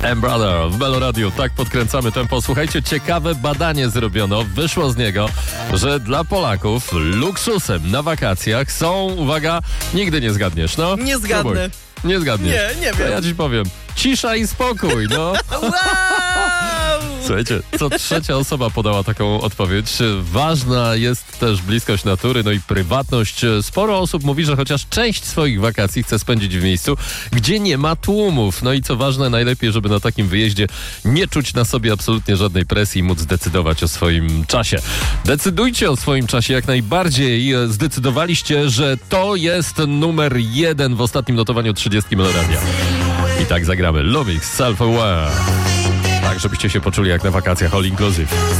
Brother w Melo Radio. Tak podkręcamy tempo. Słuchajcie, ciekawe badanie zrobiono. Wyszło z niego, że dla Polaków luksusem na wakacjach są, uwaga, nigdy nie zgadniesz, no. Nie zgadnę. Spróbuj. Nie zgadniesz. Nie To wiem. ja ci powiem. Cisza i spokój, no. Wow! Słuchajcie, co trzecia osoba podała taką odpowiedź. Ważna jest też bliskość natury, no i prywatność. Sporo osób mówi, że chociaż część swoich wakacji chce spędzić w miejscu, gdzie nie ma tłumów. No i co ważne, najlepiej, żeby na takim wyjeździe nie czuć na sobie absolutnie żadnej presji i móc decydować o swoim czasie. Decydujcie o swoim czasie jak najbardziej. Zdecydowaliście, że to jest numer 1 w ostatnim notowaniu 30 Meloradia. I tak zagramy Lumix Self Aware. Tak, żebyście się poczuli jak na wakacjach all inclusive.